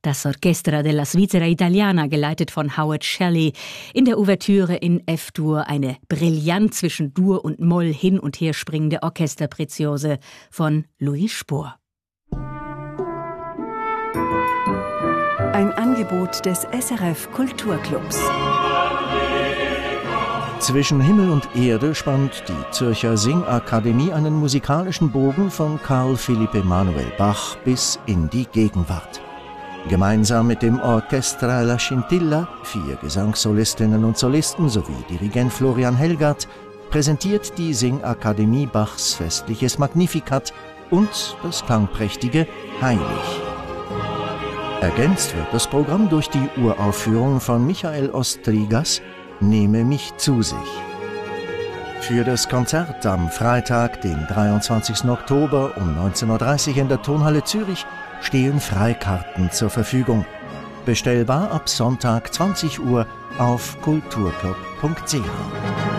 Das Orchestra della Svizzera Italiana, geleitet von Howard Shelley, in der Ouvertüre in F-Dur, eine brillant zwischen Dur und Moll hin und her springende Orchesterpreziose von Louis Spohr. Ein Angebot des SRF Kulturclubs. Zwischen Himmel und Erde spannt die Zürcher Singakademie einen musikalischen Bogen von Carl Philipp Emanuel Bach bis in die Gegenwart. Gemeinsam mit dem Orchestra La Scintilla, 4 Gesangssolistinnen und Solisten sowie Dirigent Florian Helgert, präsentiert die Singakademie Bachs festliches Magnificat und das klangprächtige Heilig. Ergänzt wird das Programm durch die Uraufführung von Michael Ostrigas Nehme mich zu sich. Für das Konzert am Freitag, den 23. Oktober um 19.30 Uhr in der Tonhalle Zürich stehen Freikarten zur Verfügung. Bestellbar ab Sonntag 20 Uhr auf kulturclub.ch.